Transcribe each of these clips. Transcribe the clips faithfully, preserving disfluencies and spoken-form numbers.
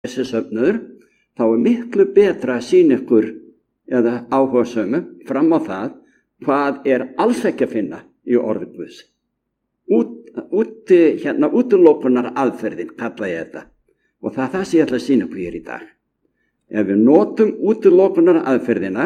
þessi söfnuður, þá er miklu betra að sýna ykkur eða áhugasömu fram á það hvað er alls ekki að finna í orði Guðs. Út, úti, hérna, útilokunar aðferðin kalla ég þetta og það er það sem ég ætla að sýna ykkur hér í dag. Ef við notum útilokunar aðferðina,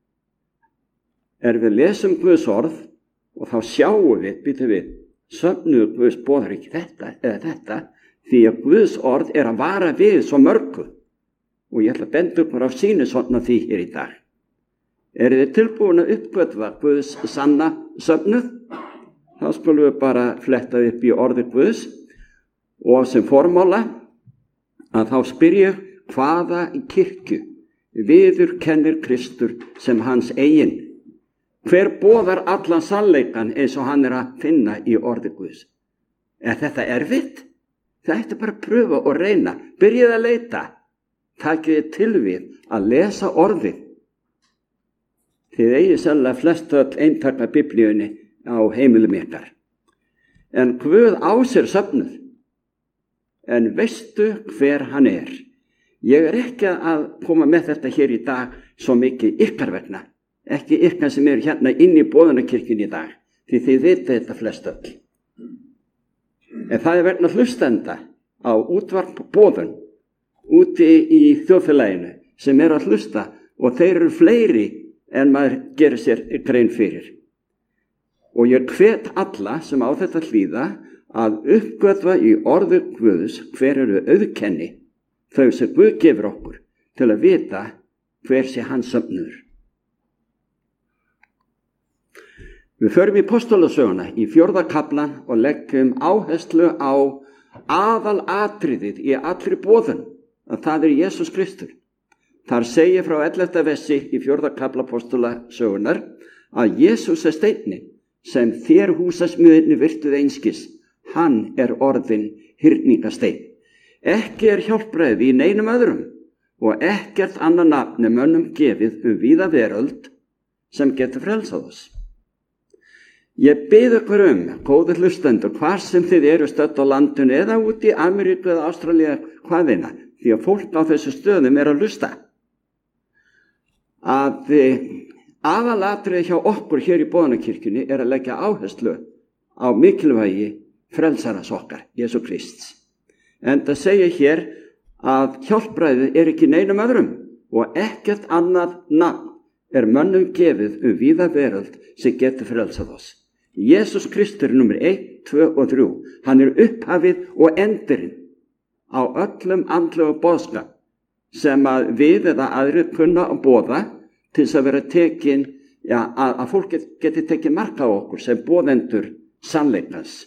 er við lesum Guðs orð og þá sjáum við, býtum við, söfnuður Guðs boðar ekki þetta eða þetta, því að Guðs orð er að vara við svo mörgu og ég ætla að benda ykkur á sínu svona því hér í dag. Eru þið tilbúin að uppgötva Guðs sanna söfnuð? Þá skulum við bara fletta upp í orði Guðs og sem formála að þá spyrja hvaða kirkju viðurkennir Kristur sem hans eigin. Hver boðar allan sannleikann eins og hann er að finna í orði Guðs? Er þetta erfitt? Það ætti bara að pröfa og reyna. Byrjið að leita. Takið þið til við að lesa orðið. Þið eigið sannlega flest öll eintak af Biblíunni á heimilum ykkar. En Guð á sér söfnuð. En veistu hver hann er? Ég er ekki að koma með þetta hér í dag svo mikið ykkar vegna. Ekki ykkar sem eru hérna inn í boðunarkirkjunni í dag. Því þið vitið þetta flest öll. En það er vegna hlustenda á útvarp boðun úti í þjóðfélaginu sem eru að hlusta og þeir eru fleiri en maður gerir sér grein fyrir. Og ég hvet alla sem á þetta hlýða að uppgötva í orðu Guðs hver eru auðkenni, þau sem Guð gefur okkur til að vita hver sé hans söfnuður. Við förum í Postulasöguna í fjórða kaflan og leggjum áherslu á aðalatriðið í allri boðun, að það er Jesús Kristur. Þar segir frá ellefta versi í fjórða kafla Postulasögunar að Jesús er steinninn sem þér húsasmiðirnir virtuð einskis, hann er orðinn hyrningasteinn. Ekki er hjálpræði í neinum öðrum og ekkert annað nafn er mönnum gefið um víða veröld sem getur frelsað oss. Ég bið ykkur um, góðir hlustendur, hvar sem þið eru stödd á landinu eða úti í Ameríku eða Ástralíu hvaðina, því að fólk á þessu stöðum er að hlusta, að aðalatriðið hjá okkur hér í boðunarkirkjunni er að leggja áherslu á mikilvægi frelsaras okkar, Jesú Krists. En það segir hér að hjálpræðið er ekki neinum öðrum og ekkert annað nafn er mönnum gefið um víða veröld sem getur frelsað oss. Jesús Kristur er nummer eitt, tvö og þrjú. Hann er upphafið og endurinn á öllum andlegu boðskap sem að við eða aðrir kunna að boða til þess að vera tekin, já, að, að fólk get, geti tekið marka á okkur sem boðendur sannleikans.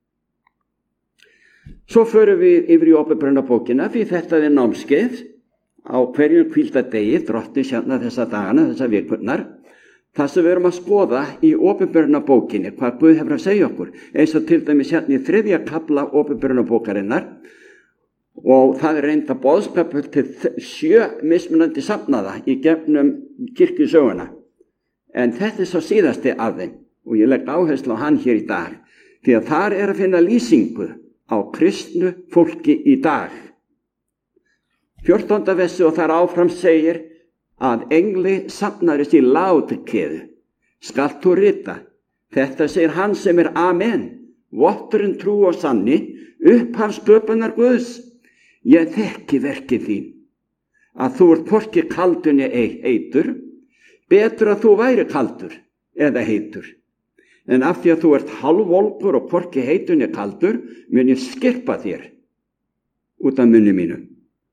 Svo förum við yfir í Opinberunarbókina því þetta er námskeið á hverjum hvíldardegi, drottins hérna þessa dagana, þessa vikurnar, það sem við erum að skoða í Opinberunarbókinni, hvað Guð hefur að segja okkur, eins og til dæmis hérna í þriðja kafla Opinberunarbókarinnar, og það er reynda boðskapur til sjö mismunandi safnaða í gegnum kirkjusöguna. En þetta er svo síðasti af þeim og ég legg áherslu á hann hér í dag, því að þar er að finna lýsingu á kristnu fólki í dag. fjórtánda versi og þar áfram segir að engli safnaris í Laódíkeu skalt þú rita, þetta segir hann sem er Amen, votturinn trú og sanni, upphaf sköpunar Guðs. Ég þekki verkið þín, að þú ert hvorki kaldur né heitur, betur að þú væri kaldur eða heitur. En af því að þú ert hálfvolgur og hvorki heitur né kaldur, mun ég skirpa þér út af munni mínum.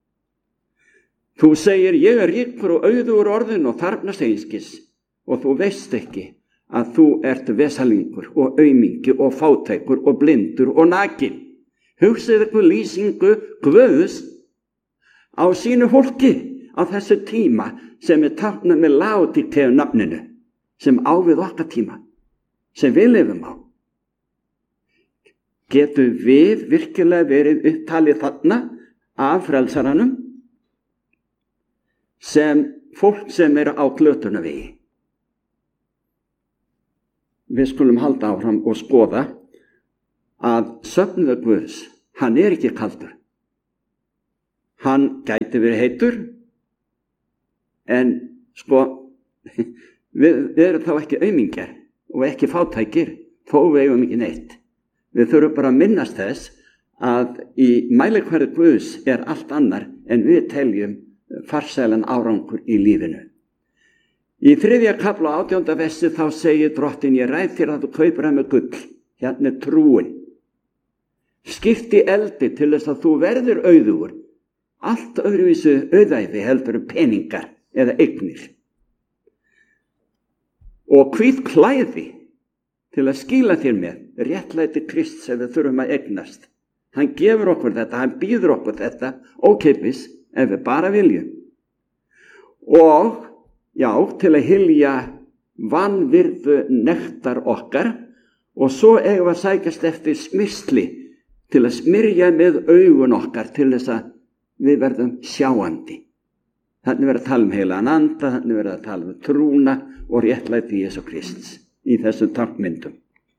Þú segir, ég er ríkur og auðugur orðin og þarfnast einskis, og þú veist ekki að þú ert vesalingur og aumingi og fátækur og blindur og nakin. Hugsið ykkur lýsingu Guðs á sínu fólki á þessu tíma sem er táknað með Laódíkeu nafninu, sem á við okkar tíma, sem við lifum á. Getum við virkilega verið upptalið þarna af frelsaranum sem fólk sem eru á glötunarvegi? Við skulum halda áfram og skoða að söfnuður Guðs, hann er ekki kaldur. hann gæti verið heitur, en sko, við, við erum þá ekki aumingjar og ekki fátækir, þó við eigum ekki neitt. Við þurfum bara að minnast þess að í mælikvarði Guðs er allt annar en við teljum farsælan árangur í lífinu. Í þriðja kafla átjánda versi þá segir Drottinn, ég ræð þér að þú kaupir hann með gull, hérna er trúin. Skipti eldi til þess að þú verður auðugur, allt öðruvísu auðæfi heldur peningar eða eignir. Og hvít klæði til að skýla þér með, réttlæti Krists sem við þurfum að eignast. Hann gefur okkur þetta, hann býður okkur þetta, ókeypis, ef við bara viljum. Og, já, til að hylja vanvirðu nektar okkar og svo eigum við að sækjast eftir smyrsli til að smyrja með augun okkar til þess að við verðum sjáandi. Þannig verður að tala um heilagan anda, þannig verður að tala um trúna og réttlæti Jesú Krists í þessum tankmyndum.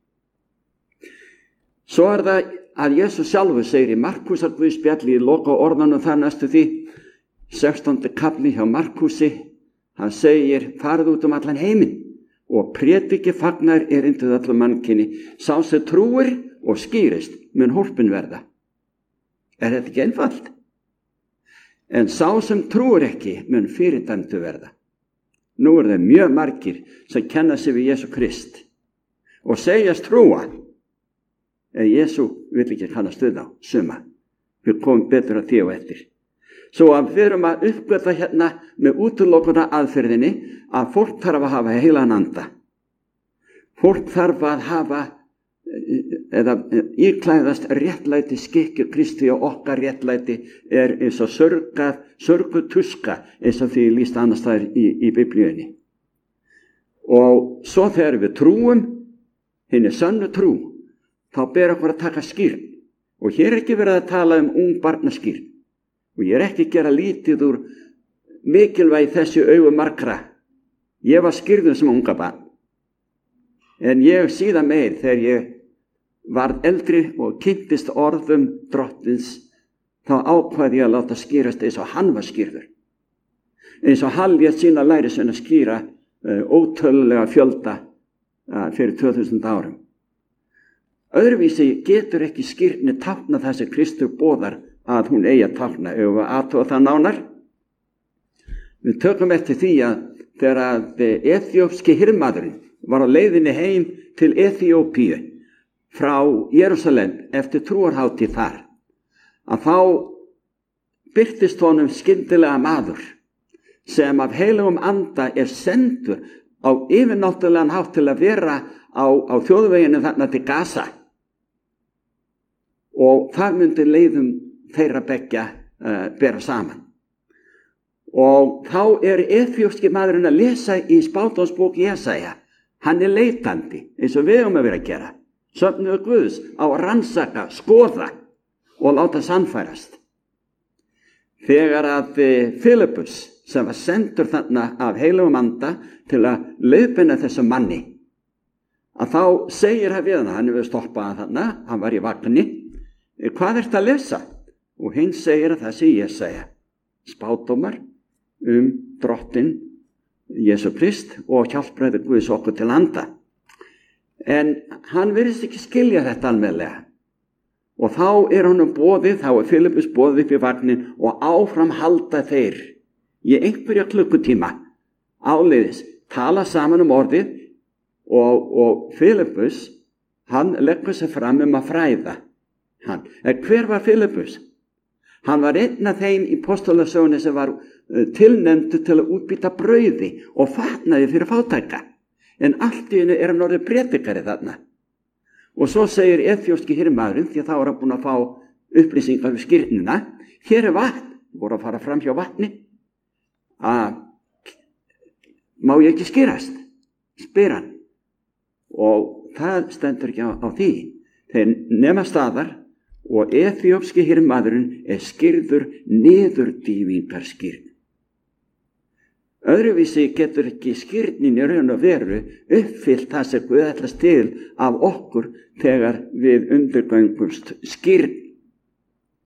Svo er það að Jesús sjálfur segir í Markúsar Guðspjalli í loka orðanum þar næstu því, sextándi kafli hjá Markúsi, hann segir, farið út um allan heiminn og prédiki fagnar erindið allum mannkyni, sá sem trúir og skýrist mun hólpin verða. Er þetta ekki einfalt? En sá sem trúir ekki mun fyrirdæmdur verða. Nú er það mjög margir sem kenna sig við Jesú Krist og segjast trúa, en Jesú vil ekki kannast við þá, suma. Við komum betur að því og eftir. Svo að við erum að uppgöta hérna með útilokuna aðferðinni að fólk þarf að hafa heilagan anda. Fólk þarf að hafa eða íklæðast réttlæti skikju Kristi og okkar réttlæti er eins og sörgað, sörgutuska eins og því lýst annars þær í, í Biblíunni. Og svo þegar við trúum, hinni sönnu trú, þá ber okkur að taka skýrn. Og hér er ekki verið að tala um ung barnaskýrn. Og ég er ekki að gera lítið úr mikilvægi þessu augu margra. Ég var skýrður sem unga barn. En ég síðan meir þegar ég varð eldri og kynntist orðum Drottins, þá ákvaði ég að láta skýrast eins og hann var skýrður. Eins og hann lét sína lærisveina skýra uh, ótölulega fjölda uh, fyrir tvö þúsund árum. Öðruvísi getur ekki skýrni tákna það sem Kristur boðar að hún eigi að tákna, ef við aðtóa það nánar. Við tökum eftir því að þegar að eþíópski hirðmaðurinn var á leiðinni heim til Eþíópíu frá Jerúsalem eftir trúarhátíð þar, að þá birtist honum skyndilega maður sem af heilugum anda er sendur á yfirnáttúrulegan hátt til að vera á, á þjóðveginu þarna til Gaza. Og það myndi leiðum þeirra beggja uh, bera saman. Og þá er eþíópski maðurinn að lesa í spádómsbók Jesaja. Hann er leitandi, eins og við höfum að vera að gera. Söfnuður Guðs á að rannsaka, skoða og láta sannfærast. Þegar að Filippus, sem var sendur þarna af heilugum anda til að leiðbeina þessum manni, að þá segir hann við hann, hann hefur stoppað þarna, hann var í vagni, hvað ertu að lesa? Og hinn segir að það sé Jesaja, spádómar um Drottinn Jesú Krist og hjálpræði Guðs okkur til anda. En hann virðist ekki skilja þetta almennilega. Og þá er honum boðið, þá er Filippus boðið upp í vagnin og áfram halda þeir í einhverja klukkutíma áleiðis, tala saman um orðið og, og Filippus, hann leggur sig fram um að fræða hann. En hver var Filippus? Hann var einn af þeim í postulasögunni sem var tilnefndu til að útbýta brauði og fatnaði fyrir fátæka. En allt í einu er hann orðið prédikari þarna. Og svo segir eþíópski hirðmaðurinn, því að þá er hann búin að fá upplýsingar um skírnina, hér er vatn, voru að fara fram hjá vatni, að má ég ekki skýrast, spyr hann. Og það stendur ekki á, á því. Þeir nema staðar og eþíópski hirðmaðurinn er skýrður niðurdýfingar skýrn. Öðruvísi getur ekki skýrnin í raun og veru uppfyllt það sem Guð ætlast til af okkur þegar við undirgöngumst skýrn.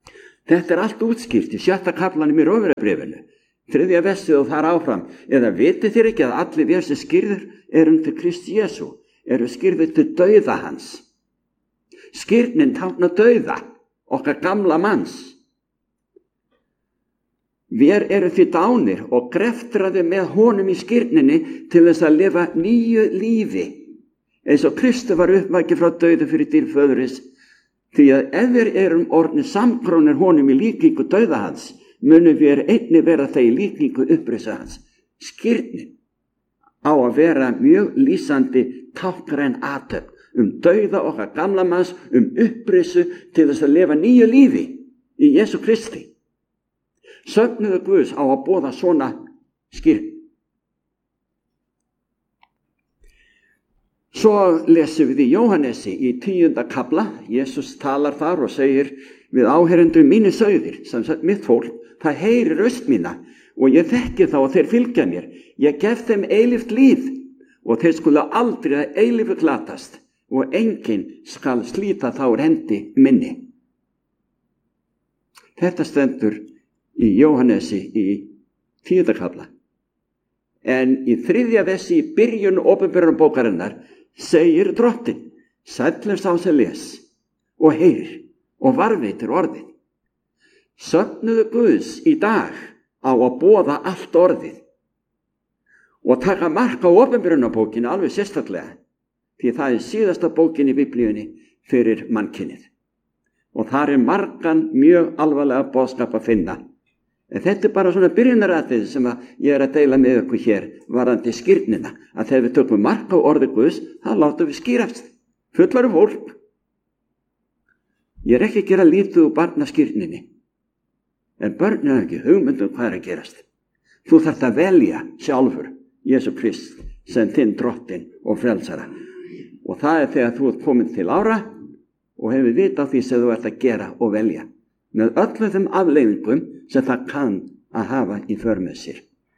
Þetta er allt útskýrt í sjötta kaflanum í Rómverjabréfinu, þriðja versið og þar áfram. Eða vitið þér ekki að allir við sem skýrður eru til Kristi Jesú, eru skýrður til dauða hans. Skýrnin tákna dauða, okkar gamla manns. Vér eru því dánir og greftraði með honum í skýrninni til þess að lifa nýju lífi, eins og Kristi var uppvækið frá dauðu fyrir dýrð föðuris. Því að ef við erum orðnir samkrónir honum í líkingu dauða hans, munum við einnig vera það í líkingu upprisa hans. Skýrnin á að vera mjög lýsandi táknræn athöfn um dauða okkar gamla manns, um upprisu til þess að lifa nýju lífi í Jesú Kristi. Söfnuðu Guðs á að boða svona skýrn. Svo lesum við í Jóhannesi í tíunda kafla. Jesús talar þar og segir við áheyrendur mínir sauðir, sem sagt mitt fólk, það heyrir röst mína og ég þekki þá og þeir fylgja mér. Ég gef þeim eilíft líf og þeir skulu aldrei að eilífu glatast og enginn skal slíta þá úr hendi minni. Þetta stendur í Jóhannesi í tíunda kafla. En í þriðja versi í byrjun opinberunarbókarinnar segir Drottinn, sæll er sá sem les og heyrir og varðveitir orðið. Söfnuðu Guðs í dag á að boða allt orðið og taka mark á opinberunarbókinu alveg sérstaklega, því það er síðasta bókin í Biblíunni fyrir mannkynið. Og þar er margan mjög alvarlega boðskap að finna. En þetta er bara svona byrjunaratriði sem að ég er að deila með ykkur hér varðandi skýrnina, að þegar við tökum mark á orði Guðs, þá látum við skýrast. Fullari fólk. Ég er ekki að gera lítið úr barnaskýrninni, en börn er ekki hugmyndum hvað er að gerast. Þú þarft að velja sjálfur Jesú Krist sem þinn Drottinn og frelsara. Og það er þegar þú ert komin til ára og hefur vita á því sem þú ert að gera og velja, með öllu þeim afleiðingum sem það kann að hafa í för með sér.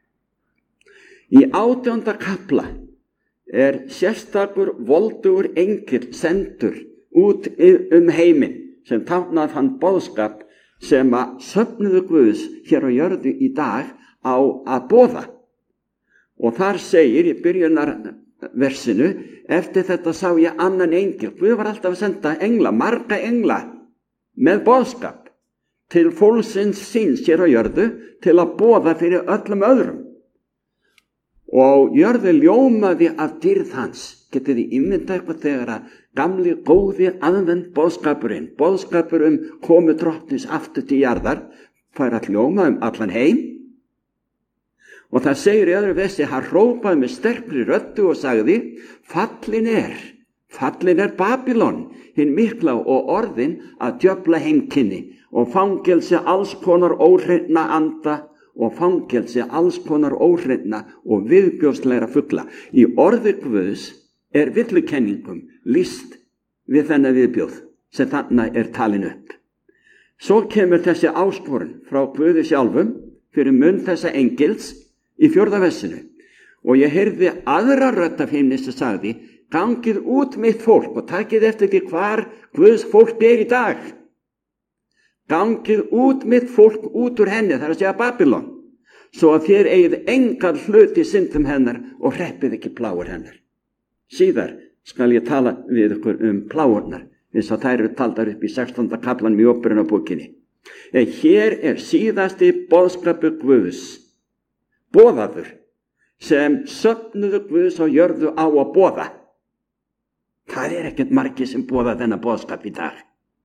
Í átjánda kafla er sérstakur voldugur engill sendur út um heiminn sem táknar hann boðskap sem að söfnuðu Guðs hér á jörðu í dag á að boða. Og þar segir í byrjunarversinu, eftir þetta sá ég annan engil. Guð var alltaf að senda engla, marga engla með boðskap til fólksins síns hér á jörðu til að boða fyrir öllum öðrum. Og jörðu ljómaði af dýrð hans. Getið þið ímyndað eitthvað þegar að gamli góði aðvend boðskapurinn, boðskapur um komu Drottins aftur til jarðar, fær að hljóma um allan heim. Og það segir í öðru versi, hann hrópaði með sterkri röddu og sagði, fallin er, fallin er Babylon, hinn mikla og orðin að djöfla heimkynni og fangelsi alls konar óhreinna anda og fangelsi alls konar óhreinna og viðbjóðslegra fugla. Í orði Guðs er villukenningum lýst við þennan viðbjóð sem þannig er talin upp. Svo kemur þessi áskorun frá Guði sjálfum fyrir munn þessa engils í fjórða versinu. Og ég heyrði aðra rödd af himni sem sagði, gangið út mitt fólk og takið eftir því hvar Guðs fólk er í dag. Gangið út mitt fólk út úr henni, það er að segja Babylon, svo að þér eigið engan hlut í syndum hennar og hreppið ekki plágur hennar. Síðar skal ég tala við ykkur um plágurnar, eins og þær eru taldar upp í sextánda kaflanum í Opinberunarbókinni. En hér er síðasti boðskapur Guðs, boðaður, sem söfnuðu Guðs á jörðu á að boða. Það er ekkert margir sem boða þennan boðskap í dag.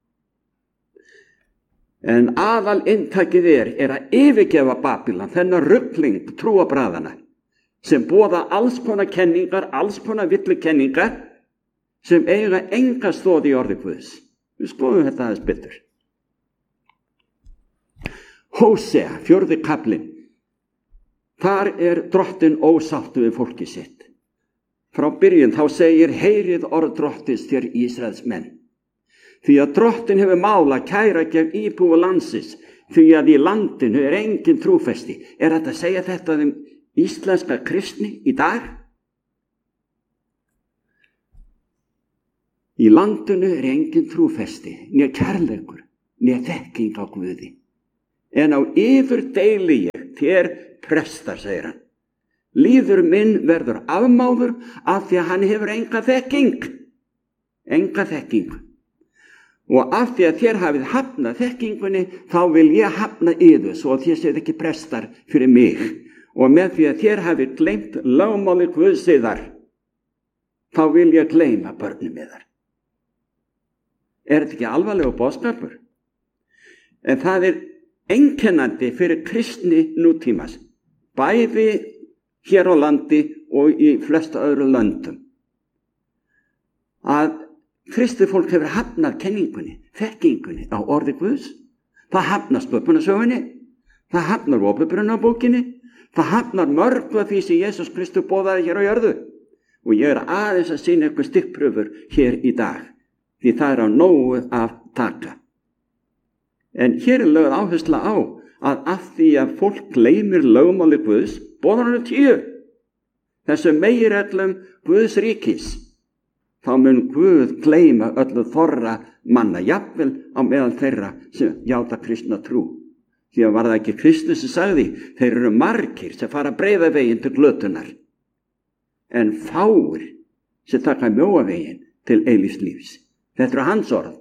En aðal inntakið er, er að yfirgefa Babylon, þennan rugling trúarbragðanna, sem boða alls konar kenningar, alls konar villukenningar, sem eiga enga stoð í orði Guðs. Við skoðum þetta aðeins betur. Hósea, fjórði kaflinn. Þar er Drottinn ósáttur við fólkið sitt. Frá byrjun þá segir, heyrið orð Drottins þér Ísraels menn. Því að Drottinn hefur mála kæra gegn íbúa landsins, því að í landinu er engin trúfesti. Er þetta að segja þetta um íslenska kristni í dag? Í landinu er engin trúfesti, né kærleikur, né þekking á Guði. En á yður deili ég, þér prestar, segir hann. Líður minn verður afmáður af því að hann hefur enga þekking. Enga þekking. Og af því að þér hafið hafnað þekkingunni, þá vil ég hafna yður, svo að þér séð ekki prestar fyrir mig. Og með því að þér hafið gleymt lögmáli Guðs yðar, þá vil ég gleyma börnum yðar. Er þetta ekki alvarlegur boðskapur? En það er einkennandi fyrir kristni nútímas, bæði hér á landi og í flestu öðru löndum, að kristið fólk hefur hafnað kenningunni, þekkingunni á orði Guðs. Það hafnar sköpunarsögunni, það hafnar opinberunarbókinni, það hafnar mörgu af því sem Jesús Kristur boðaði hér á jörðu. Og ég er aðeins að sýna ykkur stikkprufur hér í dag, því það er á nógu að taka. En hér er lögð áhersla á að af því að fólk gleymir lögmáli Guðs, boðar hann tíu, þessu meginreglum Guðs ríkis, þá mun Guð gleyma öllu þorra manna, jafnvel á meðal þeirra sem játa kristna trú. Því að var það ekki Kristus sem sagði, þeir eru margir sem fara breiða veginn til glötunar, en fáir sem taka mjóa veginn til eilífs lífs. Þetta eru hans orð.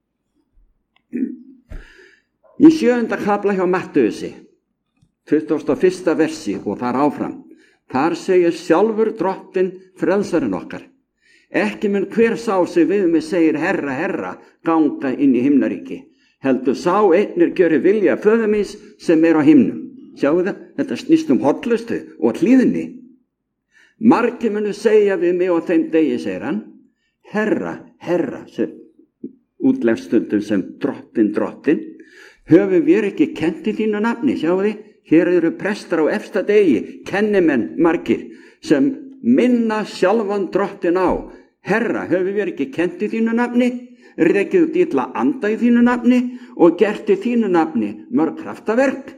Í sjöunda kafla hjá Mattheusi, tuttugasta og fyrsta versi og þar áfram, þar segir sjálfur drottinn frelsarinn okkar: ekki mun hver sá sem við mig segir herra, herra, ganga inn í himnaríki, heldur sá einnir gjöri vilja föður míns sem er á himnum. Sjáu það, þetta snýst um hollustu og hlýðni. Margir munu segja við mig á þeim degi, segir hann, herra, herra, sem útlegst stundum sem drottin, drottin, höfum við ekki kennt í þínu nafni, sjáu þið, hér eru prestar á efsta degi, kennimenn margir, sem minna sjálfan drottin á, herra, höfum við ekki kennt í þínu nafni, rekið út illa anda í þínu nafni og gert í þínu nafni mörg kraftaverk.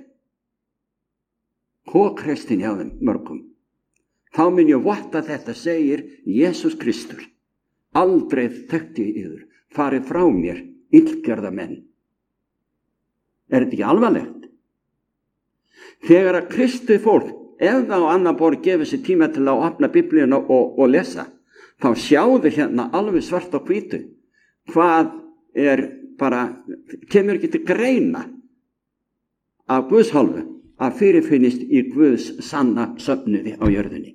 Kókrestin hjá þeim mörgum. Þá mun ég votta þetta, segir Jesús Kristur. Aldrei þekkti ég yður, farið frá mér, illgerða menn. Er þetta ekki alvarlegt? Þegar að kristið fólk, ef það á annan borð gefur sér tíma til að opna Biblíuna og, og lesa, þá sjáðu hérna alveg svart á hvítu hvað er bara, kemur ekki til greina af Guðs hálfu að fyrirfinnist í Guðs sanna söfnuði á jörðinni.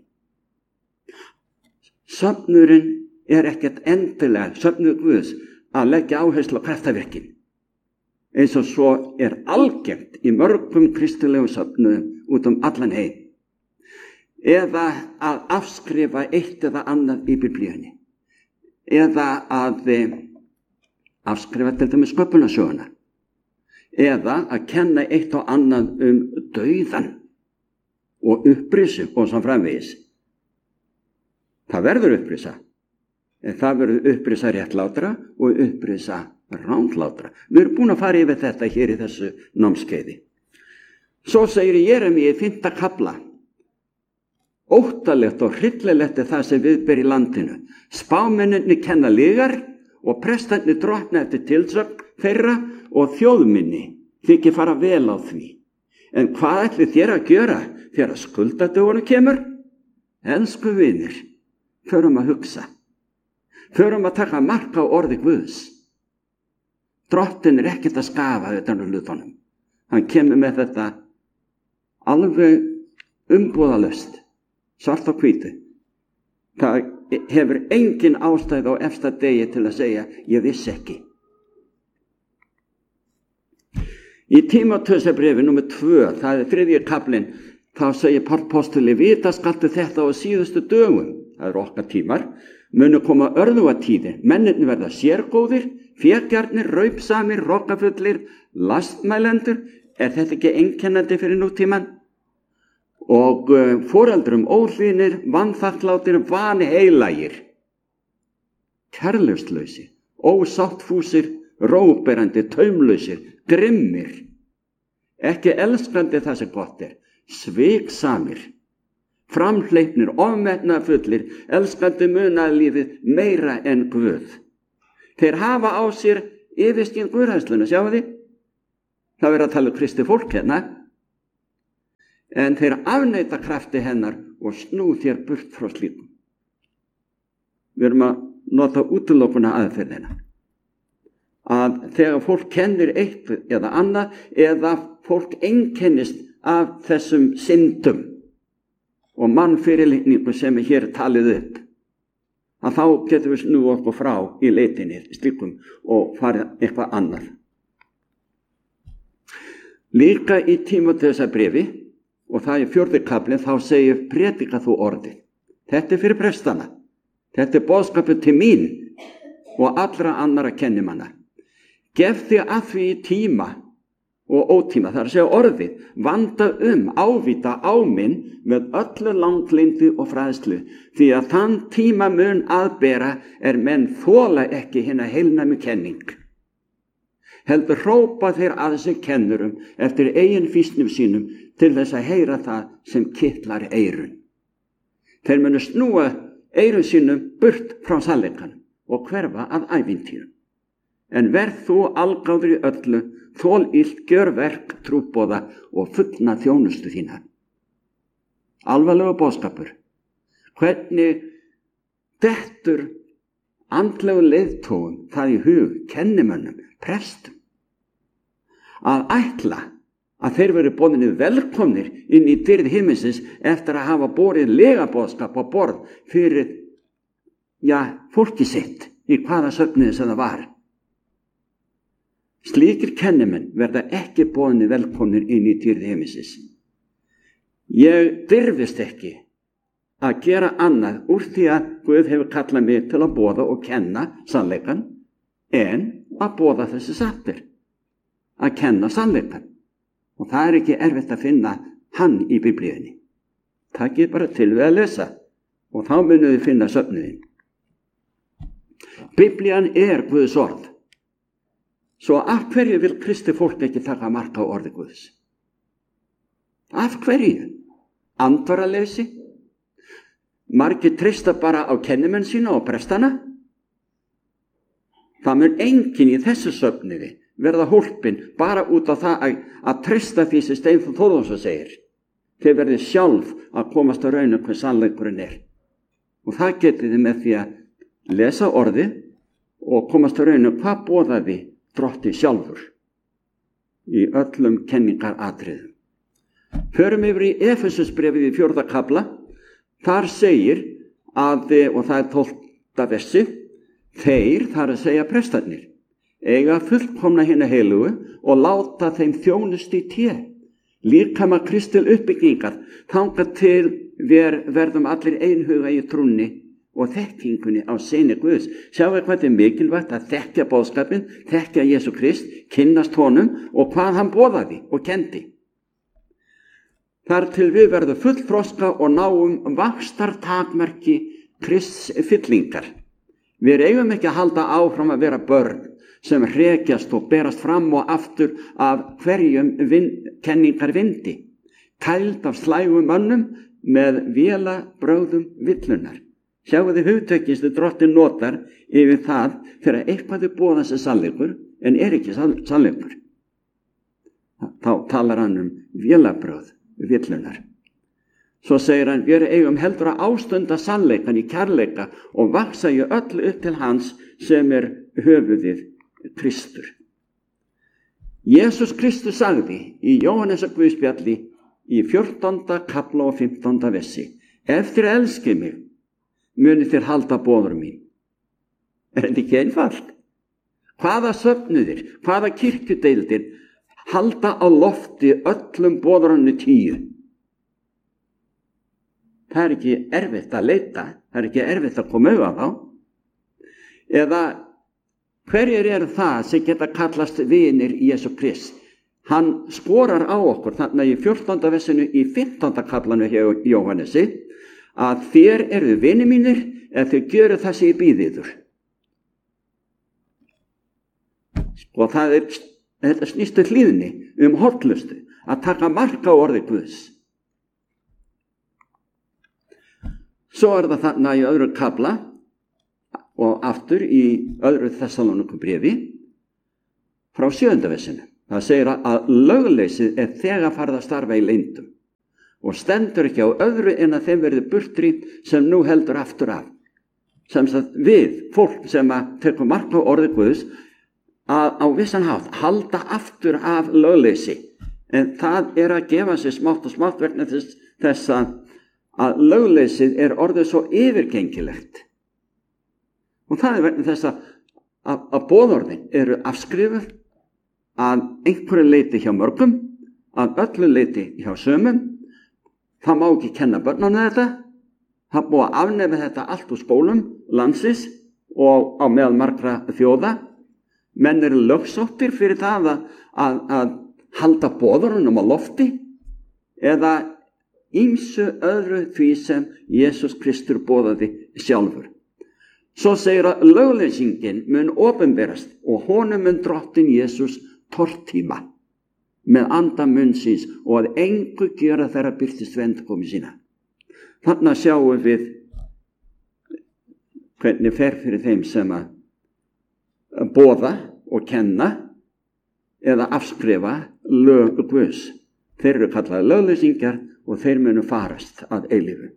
Söfnurinn er ekkert endilega, söfnuð Guðs, að leggja áherslu á kraftaverkin, eins og svo er algengt í mörgum kristilegum söfnuðum út um allan heim, eða að afskrifa eitt eða annað í Biblíunni, eða að afskrifa til dæmis sköpunarsöguna, eða að kenna eitt og annað um dauðan og upprisu og svo framvegis. Það verður upprisa, en það verður upprisa réttlátra og upprisa rándlátra. Við erum búin að fara yfir þetta hér í þessu námskeiði. Svo segir Jeremíu í fimmta kafla: óttalegt og hryllilegt er það sem viðber í landinu. Spámennirnir kenna lygar og prestarnir drottna eftir tilsögn þeirra og þjóðminni þykir fara vel á því. En hvað ætlið þér að gjöra þegar skuldadögunum kemur? Elsku vinir, förum að hugsa. Förum að taka mark á orði Guðs. Drottin er ekkert að skafa utan úr hlutunum. Hann kemur með þetta alveg umbúðalaust, svart á hvítu. Það hefur engin ástæð á efsta degi til að segja, ég vissi ekki. Í Tímóteusarbréfi númer tvö, það er þriðji kaflinn, þá segir Páll postuli: vita skaltu þetta á síðustu dögum, það eru okkar tímar, munu koma örðugatíðir, mennirnir verða sérgóðir, fégjarnir, raupsamir, rokkafullir, lastmælendur. Er þetta ekki einkennandi fyrir nútíman? Og uh, foreldrum óhlýðnir, vanþakklátir, vanheilagir, kærleikslausir, ósáttfúsir, róberandi, taumlausir, grimmir, ekki elskandi það sem gott er, sviksamir, framhleypnir, ofmetnaðfullir, elskandi munaðarlífið meira en Guð. Þeir hafa á sér yfirskyn guðhræðsluna, sjáu þið? Það verður að tala um Kristi fólk hérna. En þeir afneita krafti hennar og snú þér burt frá slíkum. Við erum að nota útilokuna aðferðina. Að þegar fólk kennir eitt eða annað, eða fólk einkennist af þessum syndum og mannfyrirlitningu sem er hér talið upp, að þá getum við snúið okkur frá í leitinni slíkum og farið eitthvað annað. Líka í Tímóteusarbréfi, og það er fjórði kaflinn, þá segir predika þú orðið. Þetta er fyrir prestana. Þetta er boðskapur til mín og allra annara kennimanna. Gef þig að því í tíma og ótíma, það er að segja orðið, vanda um, ávita, áminn með öllu langlindi og fræðslu, því að þann tíma mun aðbera er menn þola ekki hina heilnæmu kenning. Heldur hrópa þeir að þessi kennurum eftir eigin fýsnum sínum til þess að heyra það sem kitlar eyrun. Þeir munu snúa eyrun sínum burt frá sannleikanum og hverfa að ævintýrum. En verð þú algáður í öllu, þól illt, gjör verk, trúboða og fullna þjónustu þína. Alvarlega boðskapur. Hvernig dettur andlegu leiðtogum það í hug, kennimönnum, prestum, að ætla að þeir veri boðinni velkomnir inn í dyrð himinsins eftir að hafa borið legaboðskap á borð fyrir, já, fólki sitt í hvaða söfniði sem það var. Slíkir kennimenn verða ekki boðinni velkomnir inn í dyrð himinsins. Ég dirfist ekki að gera annað úr því að Guð hefur kallað mig til að boða og kenna sannleikan, en að boða þessi sattir, að kenna sannleikan. Og það er ekki erfitt að finna hann í Biblíunni. Takið bara til við að lesa og þá munum við finna söfnuðin. Biblían er Guðs orð. Svo af hverju vil Kristi fólk ekki taka mark á orði Guðs? Af hverju? Andvaraleysi? Margir treysta bara á kennimenn sína og prestana? Það mun enginn í þessu söfniði verða hólpin bara út á það að, að treysta því sem Steinþór Þórðarson segir. Þeir verði sjálf að komast á raun hver sannleikurinn er. Og það getið þið með því að lesa orðið og komast á raun hvað boðaði Drotti sjálfur í öllum kenningaratriðum. Förum yfir í Efesusbréfið í fjórða kafla. Þar segir að, og það er tólfta versi, þeir, þar að segja prestarnir, eiga fullkomna hina heilugu og láta þeim þjónust í té, líkama Kristi til uppbyggingar, þangað til við verðum allir einhuga í trúnni og þekkingunni á syni Guðs. Sjáu hvað þetta er mikilvægt að þekkja boðskapinn, þekkja Jesú Krist, kynnast honum og hvað hann boðaði og kendi. Þar til við verðum fullþroska og náum vaxtartakmarki Krists fyllingar. Við eigum ekki að halda áfram að vera börn sem hrekjast og berast fram og aftur af hverjum vin, kenningar vindi, kæld af slægum mönnum með vélabrögðum villunar. Sjáu þið hugtökistu Drottinn notar yfir það þegar eitthvað er boðað sem sannleikur en er ekki sannleikur. Þá talar hann um vélabrögð villunar. Svo segir hann, við eigum heldur að ástunda sannleikan í kærleika og vaksa í öllu upp til hans sem er höfuðið Kristur. Jesús Kristus sagði í Jóhannesar Guðspjalli í fjórtánda kafla og fimmtánda versi, ef þér elskið mig, muni þér halda boður mín. Er þetta ekki einfalt? Hvaða söfnuðir, hvaða kirkjudeildir halda á lofti öllum boðurannu tíu? Það er ekki erfitt að leita, það er ekki erfitt að koma auðvitað á. Eða hverjir eru það sem geta kallast vinir Jesú Krist? Hann skorar á okkur þarna í fjórtánda versinu í fimmtánda kaflanu hjá Jóhannesi að þér eru vinir mínir ef þið gjöru það sem ég býð yður. Og það er, þetta snýstu hlýðni um hollustu, að taka mark á orði Guðs. Svo er það þarna í öðru kafla og aftur í öðru Þessalóníkubréfi frá sjöunda versinu. Það segir að lögleysið er þegar farið að starfa í leyndum og stendur ekki á öðru en að þeim verði burtrýnt sem nú heldur aftur af. Sem sagt við, fólk sem að tekur mark á orði Guðs, að á vissan hátt halda aftur af lögleysi. En það er að gefa sér smátt og smátt vegna þess, þess að, að lögleysið er orðið svo yfirgengilegt. Og það er vegna þess að, að, að boðorðin eru afskrifuð að einhverju leiti hjá mörgum, að öllu leiti hjá sömum. Það má ekki kenna börnunum þetta. Það búið að afnefa þetta allt úr skólum landsins og á meðal margra þjóða. Menn eru lögsóttir fyrir það að, að, að halda boðorðunum á lofti eða ýmsu öðru því sem Jesús Kristur boðaði sjálfur. Svo segir að lögleysingin mun opinberast og honum mun drottinn Jesús tortíma með anda munnsins og að engu gera þeirra birtist vendkomi sína. Þannig sjáum við hvernig fer fyrir þeim sem að boða og kenna eða afskrifa lög Guðs. Þeir eru kallaði lögleysingar og þeir munu farast að eilífu.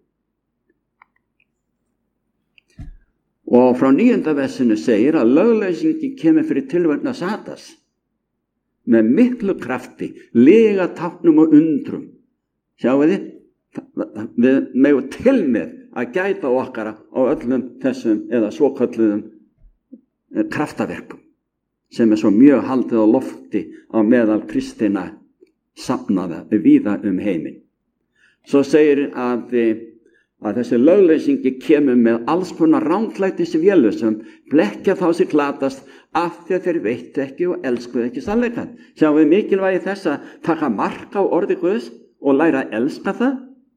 Og frá níunda versinu segir að lögleysingi kemur fyrir tilverna Satans með miklu krafti, lega táknum og undrum. Sjáu þið, við megum til með að gæta okkar á öllum þessum eða svokölluðum kraftaverkum sem er svo mjög haldið á lofti á meðal kristina safnaða víða um heiminn. Svo segir að, að þessi lögleysingi kemur með alls konar ranglætis vélu sem blekkja þá sig glatast af því að þeir veitu ekki og elskuðu ekki sannleikann. Sjáum við mikilvægi þess að taka mark á orði Guðs og læra að elska það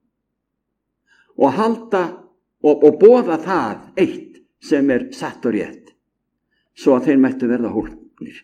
og halda og, og boða það eitt sem er satt og rétt svo að þeir mættu verða hólpnir.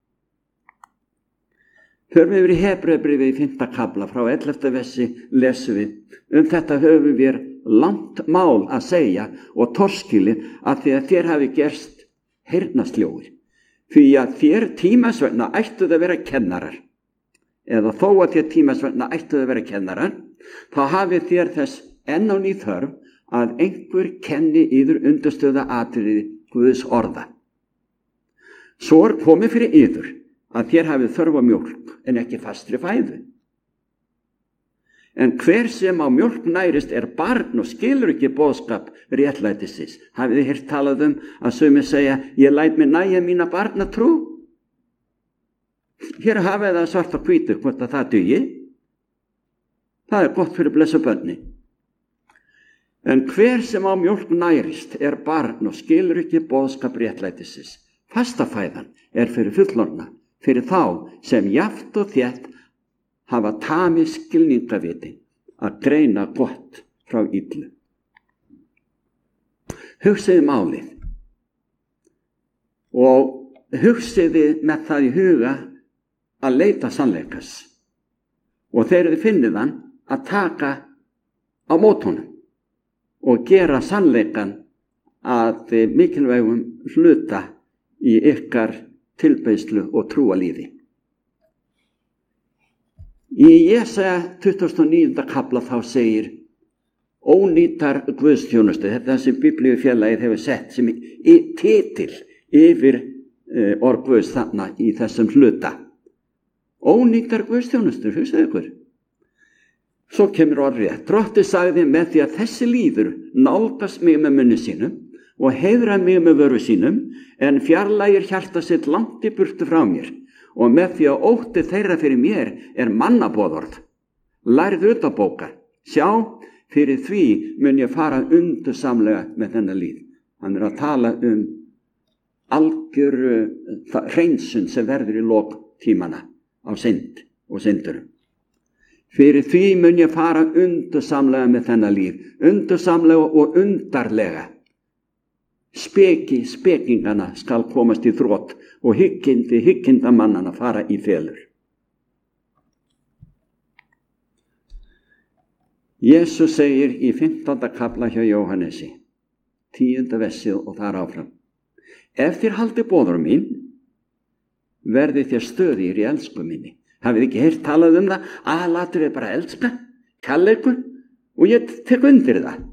Förum við yfir í Hebreubréfið í fimmta kafla frá ellefta versi lesum við. Um þetta höfum við langt mál að segja og torskilið að því að þér hafi gerst heyrnarsljóir. Því að þér tímasvegna ættuð að vera kennarar. Eða þó að þér tímasvegna ættuð að vera kennarar, þá hafið þér þess enn á ný þörf að einhver kenni yður undirstöða atriði Guðs orða. Svo er komið fyrir yður að þér hafið þörf á mjólk en ekki fastri fæðu. En hver sem á mjólk nærist er barn og skilur ekki boðskap réttlætisins. Hafið þið heyrt talað um að sumir segja, ég læt mig nægja mína barna trú? Hér hafið það svart á hvítu hvort að það dugi. Það er gott fyrir blessu börni. En hver sem á mjólk nærist er barn og skilur ekki boðskap réttlætisins. Fastafæðan er fyrir fullorðna, fyrir þá sem jafnt og þétt hafa tamið skilningavitin að greina gott frá illu. Hugsiði málið og hugsiði með það í huga að leita sannleikas og þegar þið finnið hann að taka á mótunum og gera sannleikan að mikilvægum hluta í ykkar tilbeiðslu og trúalífi. Í Jesaja tuttugasta og níunda kafla þá segir ónýtar guðsþjónustu, þetta sem biblíufélagið hefur sett sem í titil yfir uh, orð Guðs þarna í þessum hluta. Ónýtar guðsþjónustu, hugsaðu ykkur. Svo kemur orðrétt. Drottinn sagði með því að þessi líður nálgast mig með munni sínum og heiðra mig með vöru sínum en fjarlægir hjarta sitt langt í burtu frá mér. Og með því að ótti þeirra fyrir mér er mannaboðorð. Lærðu utanbókar. Sjá, fyrir því mun ég fara undursamlega með þennan líð. Hann er að tala um algjöru hreinsun sem verður í lok tímana á synd og syndurum. Fyrir því mun ég fara undursamlega með þennan líð. Undursamlega og undarlega. Speki, spekingana skal komast í þrot og hyggindi, hyggindamannana fara í felur. Jesús segir í fimmtánda kafla hjá Jóhannesi, tíunda versið og þar áfram. Ef þér haldið boðorð mín, verði þér stöðugir í elsku minni. Hafið ekki heyrt talað um það? Aðalatriðið er bara elska, kærleikur, og ég tek undir það.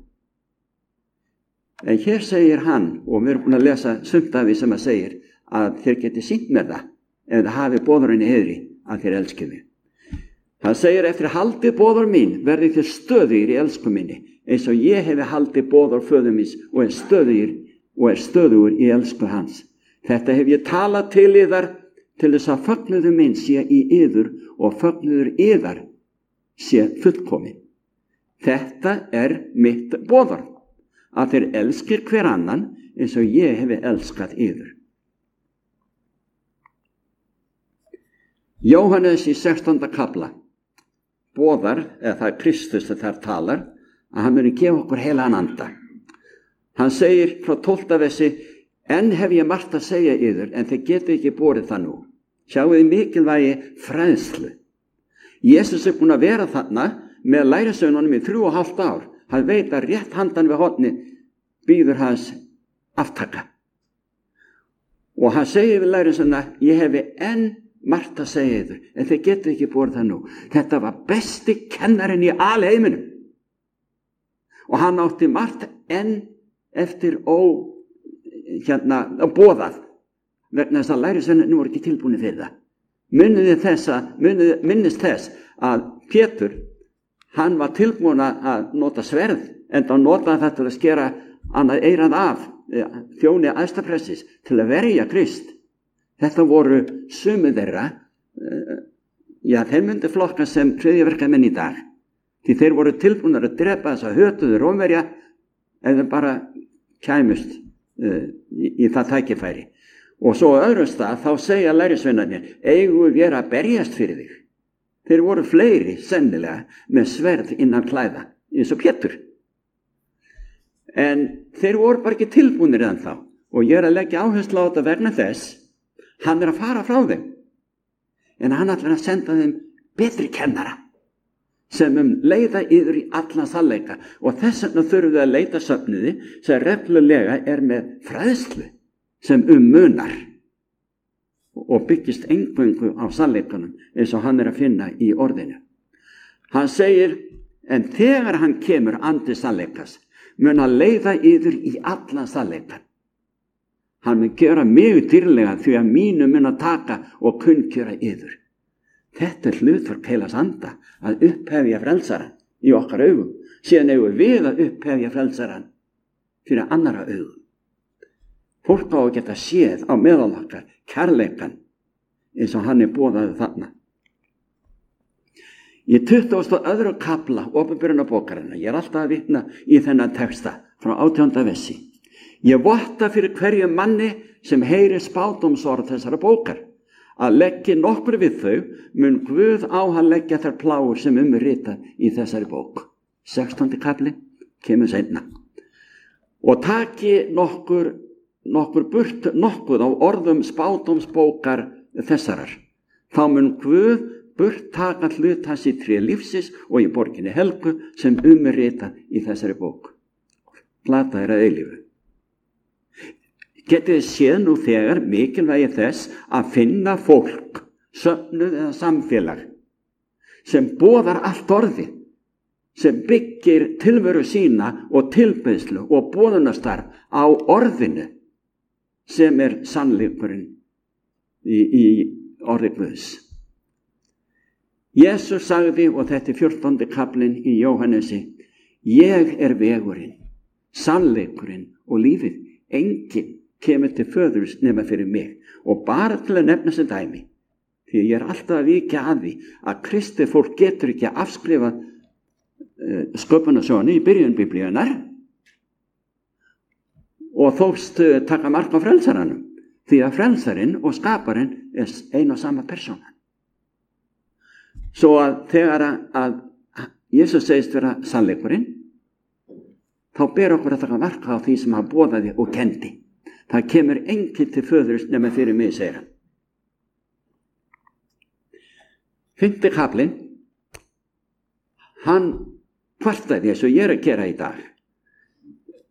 En hér segir hann, og við erum búin að lesa sumt af því sem að segir, að þér geti sýnt mér það, ef það hafi boðurinn í heiðri að þér elskið mig. Það segir, eftir haldið boður mín verði þér stöðugir í elsku minni, eins og ég hefi haldið boður föður míns og er stöðugir og er stöðugur í elsku hans. Þetta hef ég talað til yðar til þess að fögnuður minn sé í yður og fögnuður yðar sé fullkomin. Þetta er mitt boður, að þeir elskir hver annan eins og ég hefi elskað yður. Jóhannes í sextánda kafla boðar, eða það er Kristus sem þar talar, að hann muni gefa okkur heilagan anda. Hann segir frá tólfta versi, enn hef ég margt að segja yður, en þið getið ekki borið það nú. Sjáuði mikilvægi fræðslu. Jesús er búin að vera þarna með lærisveinunum í þrjú og hálft ár. Hann veit að rétt handan við horni bíður hans aftaka. Og hann segir við lærisveinuna, ég hefi enn margt að segja yður, en þið getið ekki borið það nú. Þetta var besti kennarinn í alheiminum. Og hann átti margt enn eftir ó, hérna, boðað, vegna þess að lærisveinarnir voru ekki tilbúnir fyrir það. Munið þess að, munið, minnist þess að Pétur, hann var tilbúin að nota sverð, en þá notaði það til að skera annað eyrað af, þjóni æðstapressis, til að verja Krist. Þetta voru sumir þeirra, já, þeir myndi flokka sem hryðjuverkamenn í dag, því þeir voru tilbúinir að drepa þess að hötuðu Rómverja, eða bara kæmust uh, í, í það tækifæri. Og svo á öðrum stað þá segja lærisveinarnir, eigum við að berjast fyrir þig. Þeir voru fleiri sennilega með sverð innan klæða, eins og Pétur. En þeir voru bara ekki tilbúnir ennþá, og ég er að leggja áherslu á þetta vegna þess, hann er að fara frá þeim, en hann ætlar að senda þeim betri kennara, sem um leiða yfir í allan sannleika, og þess vegna þurfum við að leita söfnuði sem reglulega er með fræðslu sem um munar og byggist eingöngu á sannleikanum eins og hann er að finna í orðinu. Hann segir, en þegar hann kemur andi sannleikas, mun að leiða yfir í allan sannleikan. Hann mun gera mjög dýrlega því að mínu mun að taka og kunnkjöra yfir. Þetta er hlutverk heilags anda, að upphefja frelsaran í okkar augum. Síðan eigum við að upphefja frelsaran fyrir annara augum. Fólk á að geta séð á meðal okkar kærleikan eins og hann er boðaði þarna. Í tuttugasta og öðrum kafla opinberunarbókarinnar, ég er alltaf að vitna í þennan texta frá átjánda versi. Ég votta fyrir hverju manni sem heyrir spádómsorð þessara bókar, að leggja nokkur við þau, mun Guð á hann leggja þær plágur sem um er ritað í þessari bók. sextándi kafli kemur seinna. Og taki nokkur, nokkur burt nokkuð á orðum spádómsbókar þessarar. Þá mun Guð burt taka hlut hans í tré lífsins og í borginni helgu sem um er ritað í þessari bók. Plata er að eilífu. Getið þið séð nú þegar mikilvægi þess að finna fólk, söfnuð eða samfélag, sem boðar allt orði, sem byggir tilveru sína og tilbeiðslu og boðunastarf á orðinu, sem er sannleikurinn í, í orði Guðs. Jesús sagði, og þetta er fjórtándi kaflinn í Jóhannesi, ég er vegurinn, sannleikurinn og lífið, enginn kemur til föðurs nema fyrir mig. Og bara til að nefna sem dæmi, því ég er alltaf að víkja að því að kristið fólk getur ekki að afskrifa uh, sköpunarsögunni í byrjun biblíunar og þóst uh, taka mark á frelsaranum, því að frelsarinn og skaparinn er ein og sama persóna. Svo að þegar að, að Jesús segist vera sannleikurinn, þá ber okkur að taka mark á því sem hann boðaði og kendi. Það kemur enginn til föðurs nema fyrir mig, segir hann. Fimmti kaflinn, hann kvartaði eins og ég er að gera í dag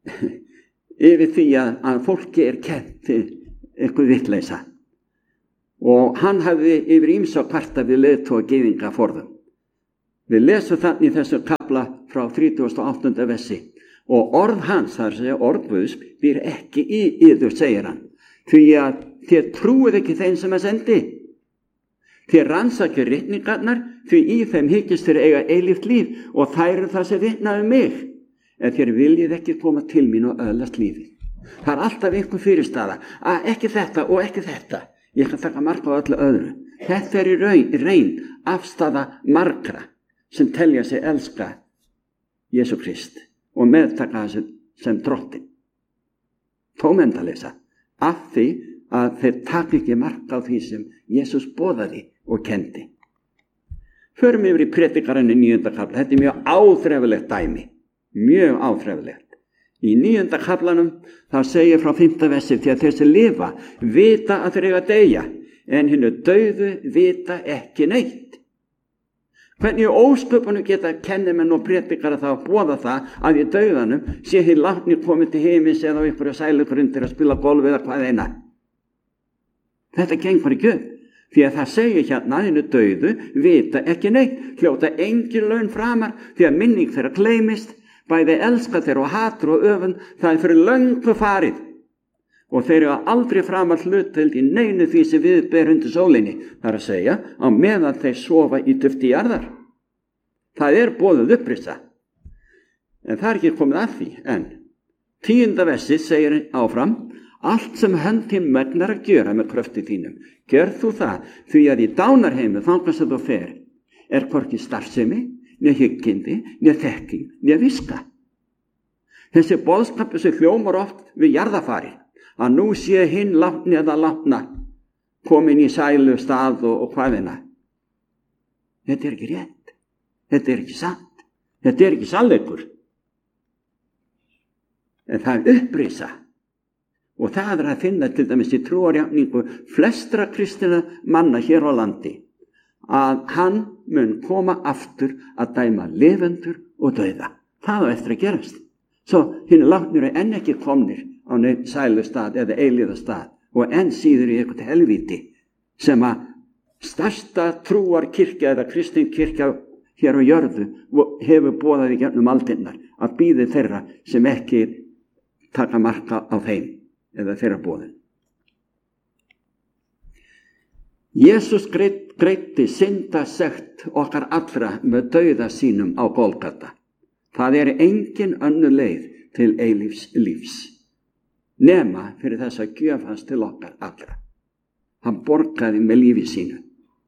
yfir því að, að fólki er kennt eitthvað vitleysa. og hann hafði yfir ýmsa kvarta við leiðtoga gyðinga forðum. Við lesum þannig þessu kapla frá þrítugasta og áttunda versi og orð hans, þar segja orð Guðs, býr ekki í yður, segir hann, því að þér trúið ekki þeim sem að sendi. Þér rannsakið ritningarnar, því í þeim hyggist þér eiga eilíft líf og þær eru það sem vitna um mig. En þér viljið ekki koma til mín og öðlast lífið. Það er alltaf einhver fyrirstaða, að ekki þetta og ekki þetta. Ég kan taka mark á öllu öðru. Þetta er í raun, reyn afstaða margra sem telja sig elska Jesú Krist og meðtaka þessu sem drottin. Tómendalesa, af því að þeir taka ekki mark á því sem Jesús boðaði og kendi. Förum yfir í predikarinn í níunda kafla. Þetta er mjög áþrefilegt dæmi. Mjög áþrefilegt. Í níunda kaflanum þá segir frá fimmta versi, því að þeir sem lifa vita að þeir eiga að deyja, en hinu dauðu vita ekki neitt. Hvernig ósköpunum geta kennimenn og predikara þá að boða það að í dauðanum sé hinn látni komið til heimis eða á einhverju sælugrundir að spila golf eða hvað eina. Þetta gengur ekki upp, því að það segir hérna að hinu dauðu vita ekki neitt, hljóta engin laun framar, því að minning þeirra gleymist, bæði elska þeirra og hatur og öfund, það er fyrir löngu farið. Og þeir eru aldrei framar hlutdeild í neinu því sem við ber undir sólinni, það er að segja, á meðan þeir sofa í dufti jarðar. Það er boðuð upprisa. En það er ekki komið að því, en tíunda versi segir áfram, allt sem hönd þín megnar að gjöra með kröfti þínum, gjör þú það, því að í dánarheimu þangað sem þú fer, er hvorki starfsemi, né hyggindi, né þekking, né viska. Þessi boðskapur sem hljómar oft við jarðafari, að nú sé hinn látni eða látna komin í sælu stað og, og hvaðina. Þetta er ekki rétt. Þetta er ekki sant. Þetta er ekki sannleikur. En það er upprisa. Og það er að finna til dæmis í trúarjátningu flestra kristina manna hér á landi, að hann mun koma aftur að dæma lifendur og dauða. Það á eftir að gerast. Svo hinn látnir er enn ekki komnir á neinn sælustad eða eilíðastad og enn síður í eitthvað helvíti sem að stærsta trúar kirkja eða kristin kirkja hér á jörðu hefur boðað í gegnum aldinnar að bíði þeirra sem ekki taka marka á þeim eða þeirra boðin. Jesús greit, greiddi syndasekt okkar allra með dauða sínum á Golgata. Það er engin önnur leið til eilífs lífs, nema fyrir þess að gjöf hans til okkar allra. Hann borgaði með lífi sínu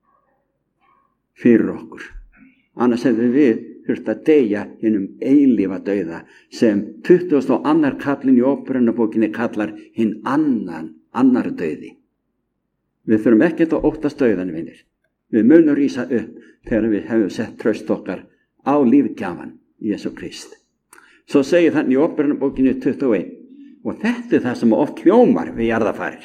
fyrir okkur. Annars hefði við þurft að deyja hinnum eilífa dauða sem tuttugasta og annar kaflinn í Óperunarbókinni kallar hinn annan, annar dauði. Við þurfum ekkert að óttast dauðan, vinir. Við munum rísa upp þegar við hefum sett traust okkar á lífgjafan Jesú Krist. Svo segir þannig í Óperunarbókinni tuttugu og eitt, og þetta er það sem oft hljómar við jarðafarir.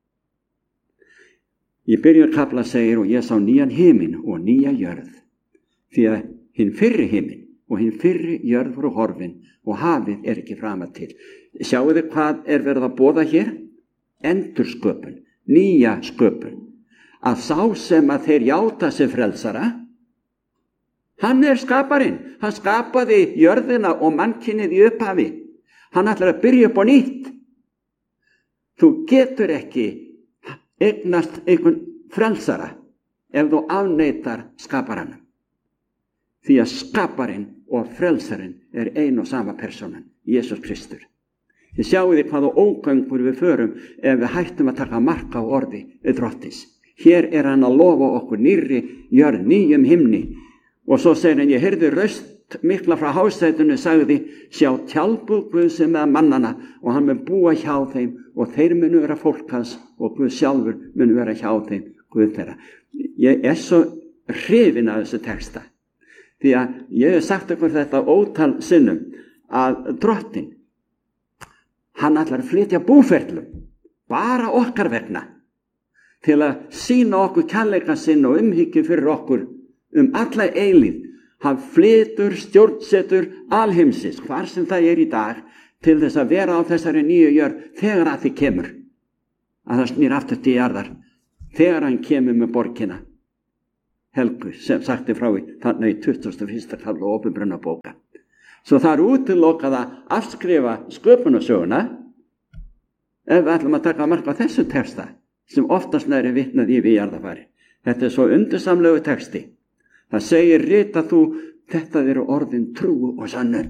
Í byrjun kafla segir, og ég sá nýjan himinn og nýja jörð, því að hinn fyrri himinn og hinn fyrri jörð voru horfin og hafið er ekki framar til. Sjáu þið hvað er verið að boða hér? Endursköpun, nýja sköpun. Að sá sem að þeir játa sig frelsara, hann er skaparinn. Hann skapaði jörðina og mannkynið í upphafi. Hann ætlar að byrja upp á nýtt. Þú getur ekki eignast einhvern frelsara ef þú afneitar skaparanum. Því að skaparinn og frelsarinn er ein og sama personan, Jesús Kristur. Þið sjáu því hvaða ógöngur við förum ef við hættum að taka mark á orði við drottins. Hér er hann að lofa okkur nýrri jörð, nýjum himni. Og svo segir hann, ég heyrði röst mikla frá hásætunu, sagði, sjá tjaldbúð Guðs með mannana og hann mun búa hjá þeim og þeir munu vera fólk hans og Guð sjálfur munu vera hjá þeim, Guð þeirra. Ég er svo hrifinn af þessu texta, því að ég hef sagt ykkur þetta ótal sinnum að drottin, hann ætlar að flytja búferlum, bara okkar vegna, til að sýna okkur kærleika sinn og umhyggju fyrir okkur um alla eilíð. Hann flytur, stjórnsetur alheimsins, hvar sem það er í dag, til þess að vera á þessari nýju jörð þegar að því kemur, að það snýr aftur til jarðar þegar hann kemur með borgina Helgu, sem sagti frá í þannig í tuttugasta og fyrsta kafla Opinberunarbókar. Svo það er útilokað að afskrifa sköpunarsöguna ef við ætlum að taka mark á þessu texta sem oftast næri vitnað í við jarðarfari. Þetta er svo undursamlegu texti. Það segir rita þú, þetta eru orðin trú og sannu.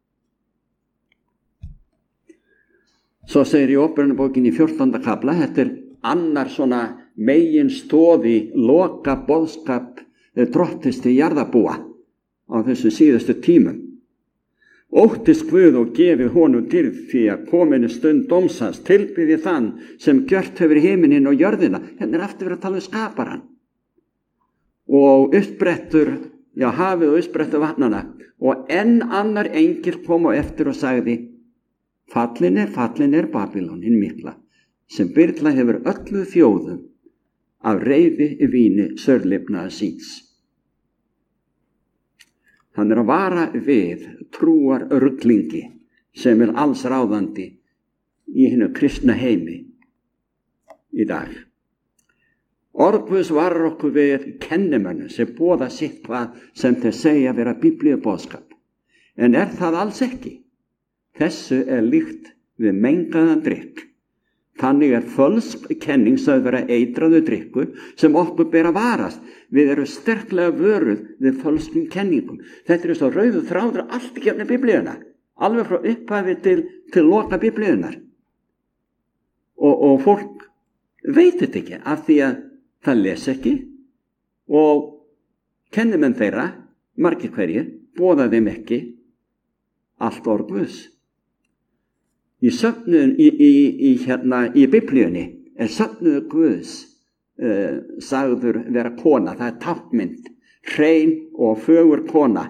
Svo segir í Opinberunarbókinni í fjórtánda kafla, þetta er annar svona megin stóði loka boðskap drottins til jarðarbúa á þessum síðustu tímum. Óttist Guð og gefið honum dýrð því að kominu stund dómsans, tilbyði þann sem gjört hefur himininn og jörðina. Hérna er aftur verið að tala um skaparan. Og uppbrettur, já hafið og uppbrettur vatnana. Og enn annar engil kom á eftir og sagði, fallin er, fallin er Babylon, hinn mikla, sem byrla hefur öllu þjóðum af reiði í víni sörlifnaða síns. Hann er að vara við trúar ruglingi sem er alls ráðandi í hinnu kristna heimi í dag. Orð Guðs varar okkur við kennimönnum sem boða sitt hvað sem þeir segja vera biblíuboðskap. En er það alls ekki? Þessu er líkt við mengaðan drykk. Þannig er fölsk kenning sögð vera eitraðu drykkur sem okkur ber að varast. Við erum sterklega vöruð við fölskum kenningum. Þetta er svo rauðu þráður allt í gefni biblíuna. Alveg frá upphafi til, til loka biblíunar. Og, og fólk veit þetta ekki af því að það les ekki og kennimenn þeirra, margir hverjir, boða þeim ekki allt orð Guðs. Í söfnuðun í, í, í, hérna, í biblíunni er söfnuðu Guðs uh, sagður vera kona, það er táknmynd, hrein og fögur kona.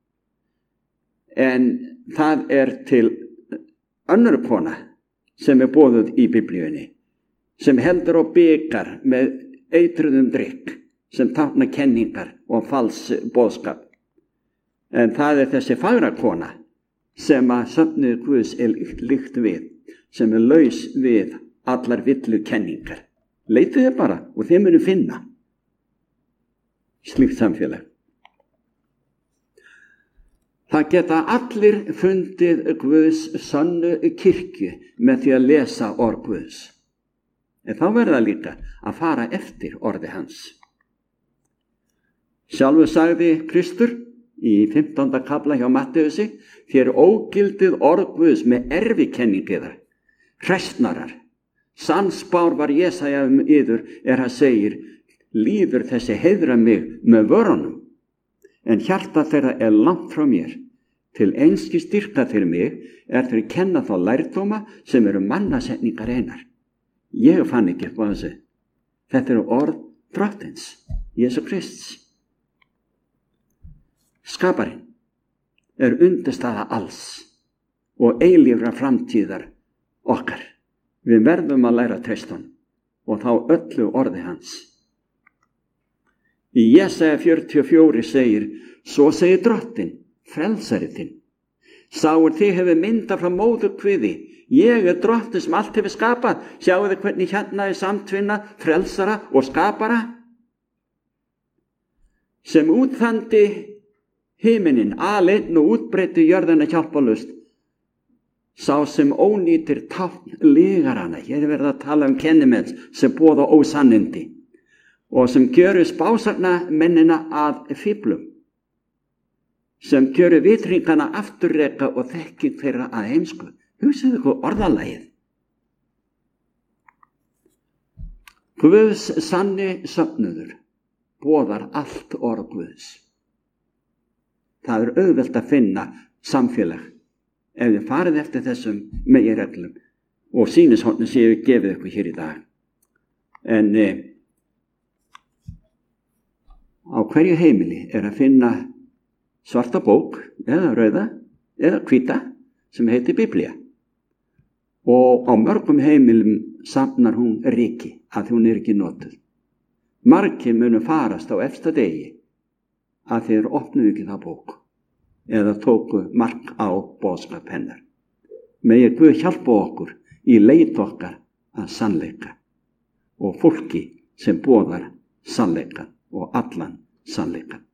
En það er til önnur kona sem er boðuð í biblíunni, sem heldur og byggar með eitruðum drykk, sem tákna kenningar og fals boðskap. En það er þessi fagra kona sem að söfnuðu Guðs er líkt við, sem er laus við allar villu kenningar. Leitið þið bara og þið munu finna slíkt samfélag. Það geta allir fundið Guðs sönnu kirkju með því að lesa orð Guðs. En þá verða líka að fara eftir orði hans. Sjálfur sagði Kristur í fimmtánda kafla hjá Matteusi, þér ógildið orð Guðs með erfikenningiðar, hræstnarar. Sannspár var Jesaja um yður er að segir, líður þessi heiðra mig með vörunum, en hjarta þeirra er langt frá mér. Til einski styrka fyrir mig er þeir kenna þá lærdóma sem eru mannasetningar einar. Ég fann ekki upp á þessu. Þetta eru orð drottins, Jesú Krists. Skaparinn er undirstaða alls og eilífra framtíðar okkar. Við verðum að læra treysta honum og þá öllu orði hans. Í Jesaja fjörutíu og fjögur segir, svo segir drottin, frelsari þinn. Sáur þig hefur myndað frá móðurkviði. Ég er drottin sem allt hefur skapað. Sjáu þið hvernig hérna er samtvinna frelsara og skapara. Sem útþandi himinin, aleinn og útbreiddi jörðina hjálparlaust. Sá sem ónýtir tákn lygarana. Hér er verið að tala um kennimenn sem boða ósannindi og sem gjöru spásagna mennina að fíflum, sem gjöru vitringana afturreka og þekking þeirra að heimsku. Hugsið ykkur orðalagið. Guðs sanni söfnuður boðar allt orð Guðs. Það er auðvelt að finna samfélag ef þið farið eftir þessum meginreglum og sýnishornin séu gefið ykkur hér í dag. En e, á hverju heimili er að finna svarta bók eða rauða eða hvíta sem heitir Biblía. Og á mörgum heimilum safnar hún ríki að hún er ekki notuð. Margir munu farast á efsta degi að þeir opnuðu ekki það bók eða tóku mark á boðskap hennar. Megi Guð hjálpa okkur í leit okkar að sannleika og fólki sem boðar sannleikan og allan sannleikan.